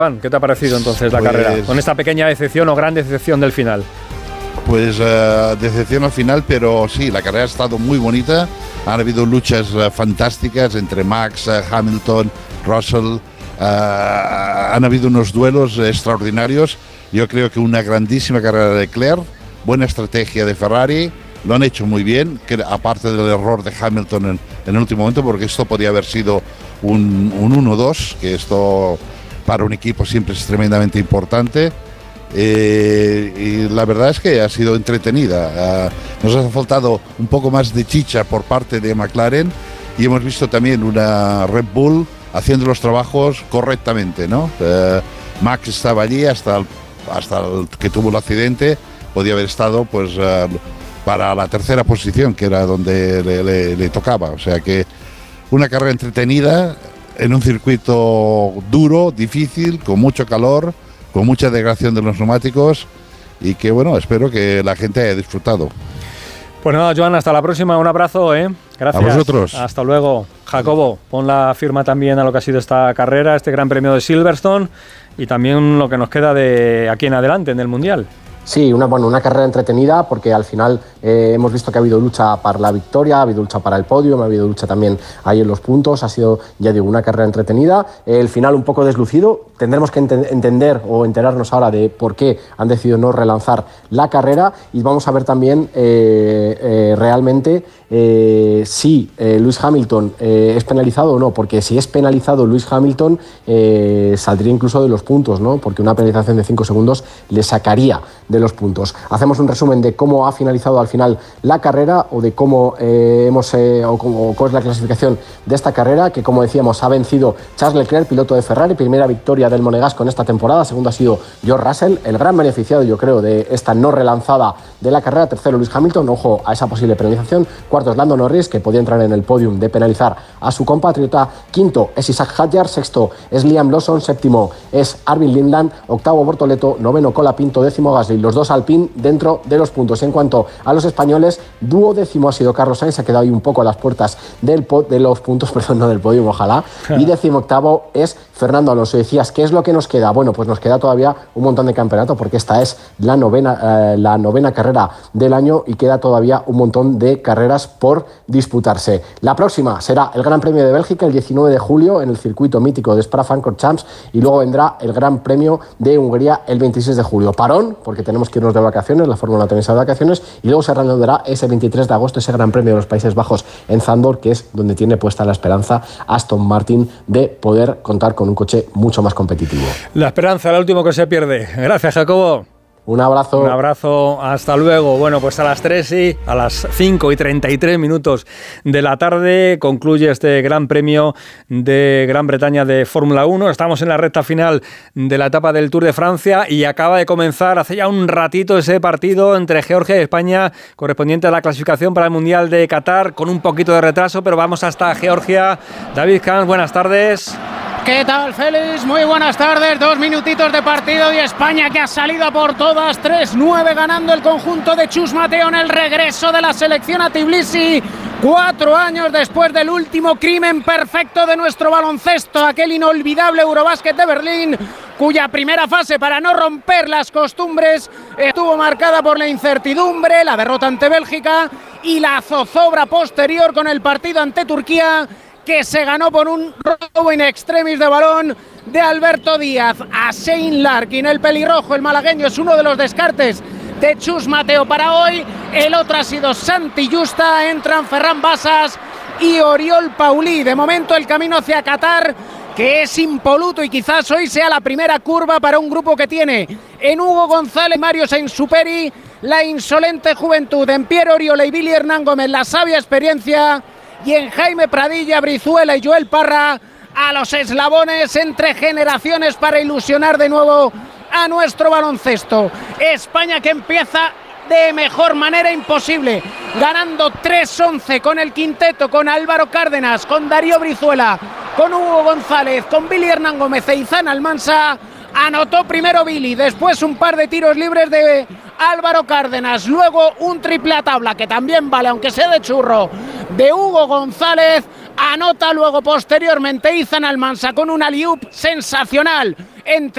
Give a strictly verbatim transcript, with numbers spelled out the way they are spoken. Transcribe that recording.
¿Qué te ha parecido entonces la pues, carrera? Con esta pequeña decepción o gran decepción del final. Pues uh, decepción al final, pero sí, la carrera ha estado muy bonita. Han habido luchas uh, fantásticas entre Max, uh, Hamilton, Russell. Uh, han habido unos duelos uh, extraordinarios. Yo creo que una grandísima carrera de Leclerc, buena estrategia de Ferrari, lo han hecho muy bien, que, aparte del error de Hamilton en, en el último momento, porque esto podía haber sido un, un uno dos, que esto para un equipo siempre es tremendamente importante. Eh, y la verdad es que ha sido entretenida. Uh, nos ha faltado un poco más de chicha por parte de McLaren y hemos visto también una Red Bull haciendo los trabajos correctamente, ¿no? Uh, Max estaba allí hasta el, hasta el que tuvo el accidente, podía haber estado pues uh, para la tercera posición, que era donde le, le, le tocaba. O sea que una carrera entretenida en un circuito duro, difícil, con mucho calor, con mucha degradación de los neumáticos y que, bueno, espero que la gente haya disfrutado. Pues nada, Joan, hasta la próxima. Un abrazo, ¿eh? Gracias. A vosotros. Hasta luego. Jacobo, pon la firma también a lo que ha sido esta carrera, este Gran Premio de Silverstone y también lo que nos queda de aquí en adelante en el Mundial. Sí, una, bueno, una carrera entretenida porque al final eh, hemos visto que ha habido lucha para la victoria, ha habido lucha para el podio, ha habido lucha también ahí en los puntos, ha sido, ya digo, una carrera entretenida. Eh, el final un poco deslucido, tendremos que ent- entender o enterarnos ahora de por qué han decidido no relanzar la carrera y vamos a ver también eh, eh, realmente eh, si eh, Lewis Hamilton eh, es penalizado o no, porque si es penalizado Lewis Hamilton eh, saldría incluso de los puntos, ¿no? Porque una penalización de cinco segundos le sacaría de los puntos. Hacemos un resumen de cómo ha finalizado al final la carrera o de cómo eh, hemos eh, o cómo, cómo es la clasificación de esta carrera, que como decíamos ha vencido Charles Leclerc, piloto de Ferrari, primera victoria del Monegasco en esta temporada, segundo ha sido George Russell, el gran beneficiado yo creo de esta no relanzada de la carrera, tercero Lewis Hamilton, ojo a esa posible penalización, cuarto es Lando Norris, que podía entrar en el podium de penalizar a su compatriota, quinto es Isaac Hadjar, sexto es Liam Lawson, séptimo es Arvin Lindland, octavo Bortoleto, noveno Colapinto, décimo Gasly, los dos Alpine dentro de los puntos. En cuanto a los españoles, duodécimo ha sido Carlos Sainz, ha quedado ahí un poco a las puertas del pod, de los puntos, perdón, no del podio, ojalá, y décimo octavo es Fernando Alonso. Decías, ¿qué es lo que nos queda? Bueno, pues nos queda todavía un montón de campeonato porque esta es la novena, eh, la novena carrera del año y queda todavía un montón de carreras por disputarse. La próxima será el Gran Premio de Bélgica el diecinueve de julio en el circuito mítico de Spa-Francorchamps y luego vendrá el Gran Premio de Hungría el veintiséis de julio. Parón, porque tenemos que irnos de vacaciones, la Fórmula también está de vacaciones, y luego se reanudará ese veintitrés de agosto ese Gran Premio de los Países Bajos en Zandvoort, que es donde tiene puesta la esperanza Aston Martin de poder contar con un coche mucho más competitivo. La esperanza, el último que se pierde. Gracias, Jacobo. Un abrazo. Un abrazo, hasta luego. Bueno, pues a las tres y a las cinco y treinta y tres minutos de la tarde concluye este Gran Premio de Gran Bretaña de Fórmula uno. Estamos en la recta final de la etapa del Tour de Francia y acaba de comenzar hace ya un ratito ese partido entre Georgia y España correspondiente a la clasificación para el Mundial de Qatar, con un poquito de retraso, pero vamos hasta Georgia. David Camps, buenas tardes. ¿Qué tal, Félix? Muy buenas tardes, dos minutitos de partido y España que ha salido a por todas, tres nueve ganando el conjunto de Chus Mateo en el regreso de la selección a Tbilisi, cuatro años después del último crimen perfecto de nuestro baloncesto, aquel inolvidable Eurobásquet de Berlín, cuya primera fase, para no romper las costumbres, estuvo marcada por la incertidumbre, la derrota ante Bélgica y la zozobra posterior con el partido ante Turquía, que se ganó por un robo in extremis de balón de Alberto Díaz a Shane Larkin. El pelirrojo, el malagueño, es uno de los descartes de Chus Mateo para hoy. El otro ha sido Santi Justa, entran Ferran Basas y Oriol Paulí. De momento el camino hacia Qatar, que es impoluto y quizás hoy sea la primera curva para un grupo que tiene en Hugo González, Mario Sainz-Superi, la insolente juventud, en Pierre Oriol y Billy Hernán Gómez, la sabia experiencia, y en Jaime Pradilla, Brizuela y Joel Parra, a los eslabones entre generaciones para ilusionar de nuevo a nuestro baloncesto. España que empieza de mejor manera imposible, ganando tres once con el quinteto, con Álvaro Cárdenas, con Darío Brizuela, con Hugo González, con Billy Hernán Gómez e Izan Almansa. Anotó primero Billy, después un par de tiros libres de Álvaro Cárdenas, luego un triple a tabla que también vale, aunque sea de churro, de Hugo González. Anota luego posteriormente Izan Almansa con un alley-oop sensacional entre